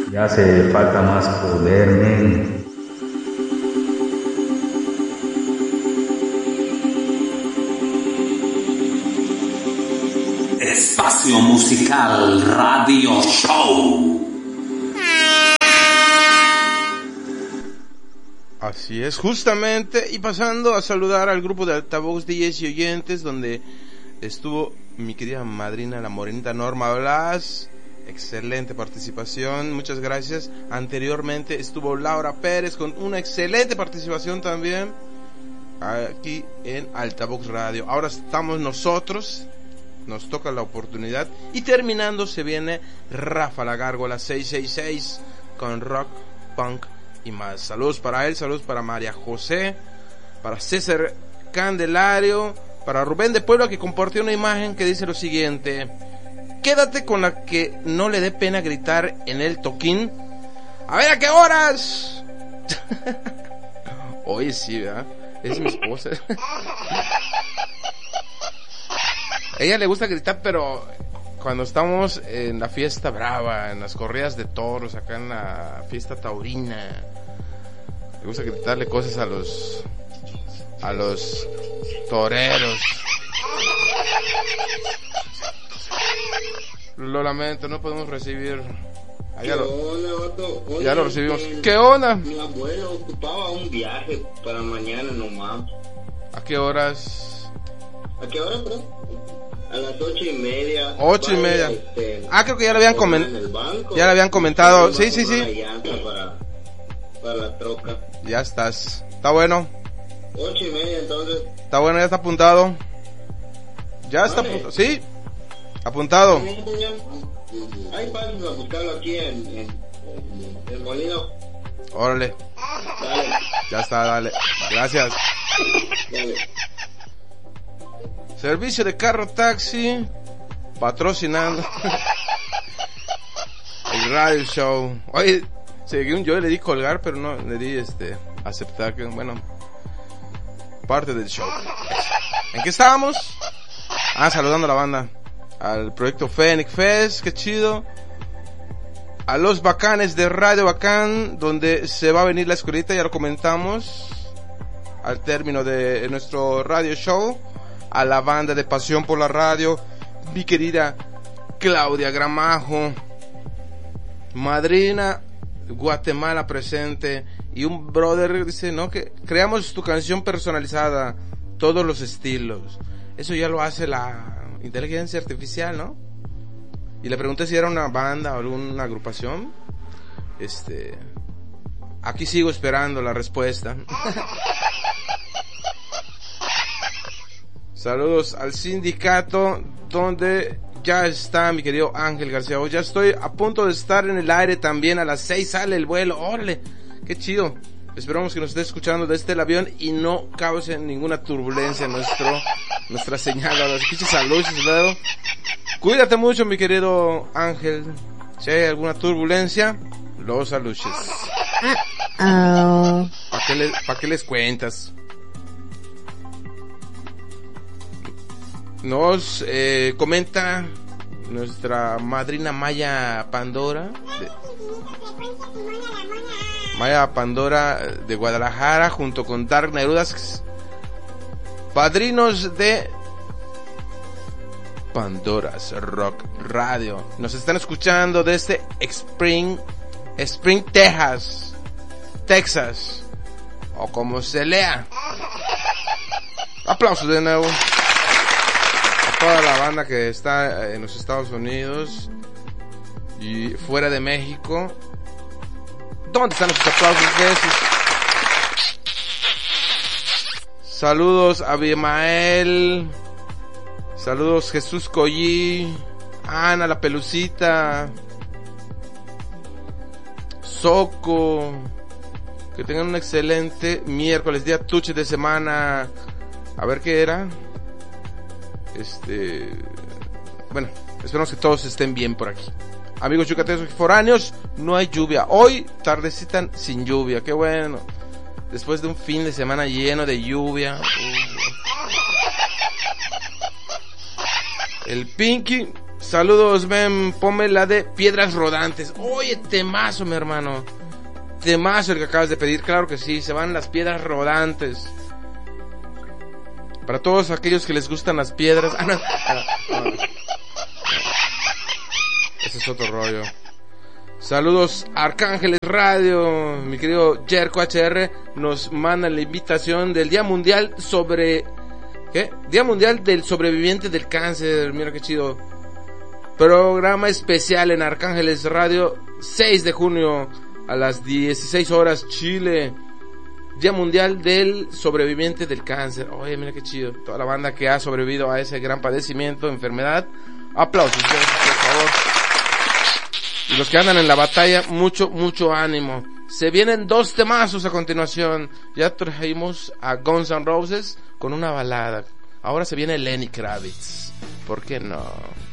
Ya hace falta más poder, men. Espacio Musical Radio Show. Así es, justamente, y pasando a saludar al grupo de Altavoz DJs y oyentes, donde estuvo mi querida madrina, la morenita Norma Blas. Excelente participación, muchas gracias. Anteriormente estuvo Laura Pérez con una excelente participación también aquí en Altavoz Radio. Ahora estamos nosotros, nos toca la oportunidad, y terminando se viene Rafa la Gárgola 666 con rock, punk y más. Saludos para él, saludos para María José, para César Candelario, para Rubén de Puebla, que compartió una imagen que dice lo siguiente: quédate con la que no le dé pena gritar en el toquín. A ver, ¿a qué horas? Oye, sí, ¿verdad? Es mi esposa. Ella le gusta gritar, pero cuando estamos en la fiesta brava, en las corridas de toros, acá en la fiesta taurina, le gusta gritarle cosas a los toreros. Lo lamento, no podemos recibir. ¿Qué onda, vato? Oye, ya lo recibimos. ¿Qué onda? Mi abuelo ocupaba un viaje para mañana nomás. ¿A qué horas? ¿A qué hora, bro? A las 8:30. 8:30. Creo que ya lo habían comentado. Ya lo habían comentado. Sí. Para la troca. Ya estás. Está bueno. 8:30, entonces. Está bueno, ya está apuntado. Ya está apuntado. Sí. Apuntado. Ahí pasen a buscarlo aquí en el molino. Órale. Dale. Ya está, dale. Gracias. Dale. Servicio de carro taxi patrocinando el radio show. Oye, según yo le di colgar, pero no le di aceptar, que bueno, parte del show. ¿En qué estábamos? Saludando a la banda, al proyecto Phoenix Fest, qué chido. A los bacanes de Radio Bacán, donde se va a venir la escuelita, ya lo comentamos al término de nuestro radio show. A la banda de Pasión por la Radio, mi querida Claudia Gramajo, madrina Guatemala presente, y un brother dice, no, que creamos tu canción personalizada, todos los estilos. Eso ya lo hace la inteligencia artificial, ¿no? Y le pregunté si era una banda o alguna agrupación. Aquí sigo esperando la respuesta. Saludos al sindicato, donde ya está mi querido Ángel García. Hoy ya estoy a punto de estar en el aire también. A las 6 sale el vuelo. ¡Órale! ¡Qué chido! Esperamos que nos esté escuchando desde el avión y no cause ninguna turbulencia en nuestra señal. A las pinches saludos luego. Cuídate mucho, mi querido Ángel. Si hay alguna turbulencia, los saluches. ¿Para qué les cuentas? Nos comenta nuestra madrina Maya Pandora de Guadalajara, junto con Dark Nerudas, padrinos de Pandora's Rock Radio. Nos están escuchando desde Spring, Texas, o como se lea. Aplausos de nuevo a toda la banda que está en los Estados Unidos y fuera de México. ¿Dónde están esos aplausos de esos? Saludos a Abimael, saludos Jesús Collí, Ana la Pelucita, Soco. Que tengan un excelente miércoles, día tuche de semana. A ver qué era. Bueno, esperamos que todos estén bien por aquí. Amigos yucatecos y foráneos, no hay lluvia. Hoy tardecita sin lluvia, qué bueno. Después de un fin de semana lleno de lluvia. El Pinky Saludos, ven, ponme la de Piedras Rodantes. Oye, temazo, mi hermano. Temazo el que acabas de pedir, claro que sí, se van las Piedras Rodantes. Para todos aquellos que les gustan las piedras. No. Ese es otro rollo. Saludos, Arcángeles Radio. Mi querido Jerko HR nos manda la invitación del Día Mundial sobre... ¿Qué? Día Mundial del Sobreviviente del Cáncer. Mira qué chido. Programa especial en Arcángeles Radio, 6 de junio a las 16 horas, Chile. Día Mundial del Sobreviviente del Cáncer. Oye, mira qué chido. Toda la banda que ha sobrevivido a ese gran padecimiento, enfermedad. Aplausos, por favor. Y los que andan en la batalla, mucho, mucho ánimo. Se vienen 2 temazos a continuación. Ya trajimos a Guns N' Roses con una balada. Ahora se viene Lenny Kravitz. ¿Por qué no?